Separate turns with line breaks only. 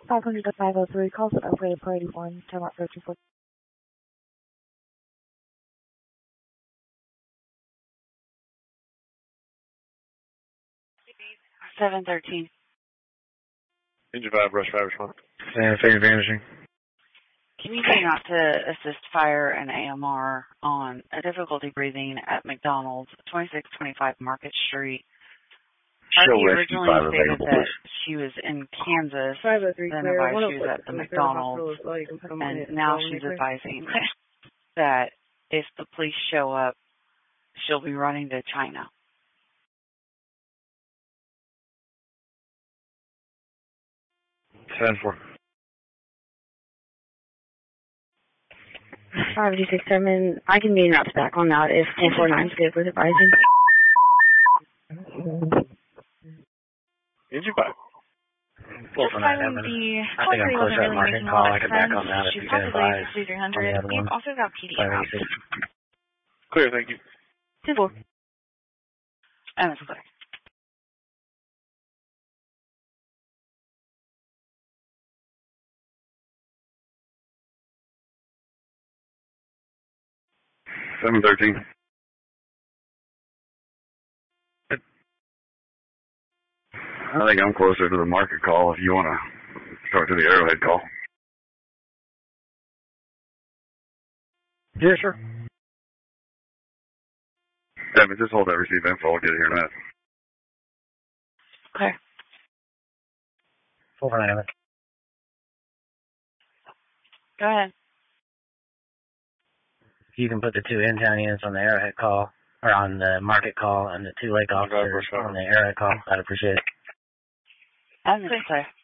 500 to 503, calls at operated priority 1, time out 1340.
713.
Engine 5, rush 5, respond.
Figure vanishing.
Can you say not to assist fire and AMR on a difficulty breathing at McDonald's, 2625 Market Street? She originally stated that she was in Kansas, then advised she was at the McDonald's, and now she's advising that if the police show up, she'll be running to China.
7-4.
5267, I can be route back on that if 449 is good with advising.
Engine 5.
449. I think I'm closer to market call. I can back on that if you can advise.
We've also got PD routes.
Clear, thank you.
2-4.
And it's clear.
I think I'm closer to the market call if you want to talk to the Arrowhead call.
Yeah, sure.
Yeah, just hold that receive info. I'll get it here in a minute.
Okay.
449.
Go ahead.
You can put the 2 in-town units on the Arrowhead call, or on the market call, and the 2 lake officers on the Arrowhead call. I'd appreciate it.
I'm clear.